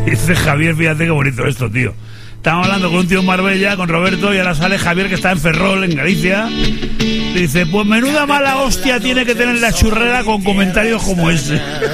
Dice Javier, fíjate qué bonito esto, tío. Estamos hablando con un tío en Marbella, con Roberto, y ahora sale Javier, que está en Ferrol, en Galicia. Dice, pues menuda mala hostia tiene que tener la churrera con comentarios como ese.